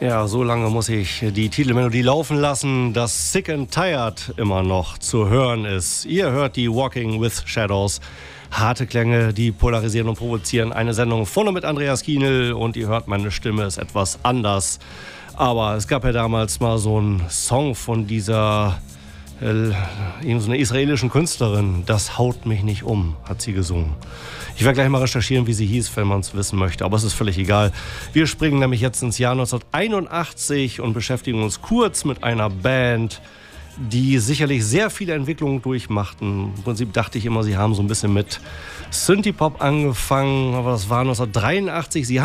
Ja, so lange muss ich die Titelmelodie laufen lassen, dass Sick and Tired immer noch zu hören ist. Ihr hört die Walking with Shadows. Harte Klänge, die polarisieren und provozieren. Eine Sendung vorne mit Andreas Kienl und ihr hört, meine Stimme ist etwas anders. Aber es gab ja damals mal so einen Song von dieser so einer israelischen Künstlerin. Das haut mich nicht um, hat sie gesungen. Ich werde gleich mal recherchieren, wie sie hieß, wenn man es wissen möchte. Aber es ist völlig egal. Wir springen nämlich jetzt ins Jahr 1981 und beschäftigen uns kurz mit einer Band, die sicherlich sehr viele Entwicklungen durchmachten. Im Prinzip dachte ich immer, sie haben so ein bisschen mit Synthie-Pop angefangen, aber das war 1983. Sie haben